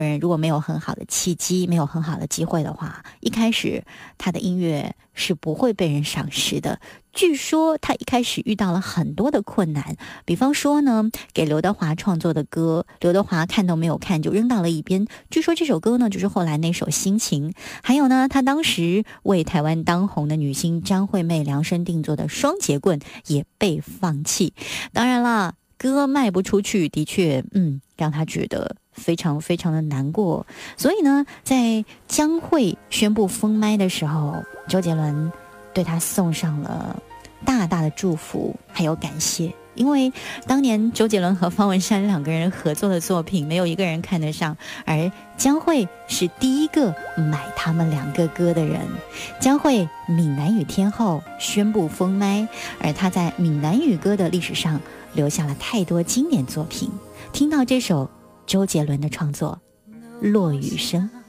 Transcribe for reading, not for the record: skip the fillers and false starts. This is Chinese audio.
如果没有很好的契机，没有很好的机会的话，一开始他的音乐是不会被人赏识的。据说他一开始遇到了很多的困难，比方说呢，给刘德华创作的歌，刘德华看都没有看就扔到了一边。据说这首歌呢，就是后来那首《心情》。还有呢，他当时为台湾当红的女星张惠妹量身定做的《双截棍》也被放弃。当然啦，歌卖不出去，的确，让他觉得非常非常的难过。所以呢，在江蕙宣布封麦的时候，周杰伦对他送上了大大的祝福还有感谢。因为当年周杰伦和方文山两个人合作的作品没有一个人看得上，而江蕙是第一个买他们两个歌的人。江蕙闽南语天后宣布封麦，而她在闽南语歌的历史上留下了太多经典作品。听到这首周杰伦的创作《落雨声》。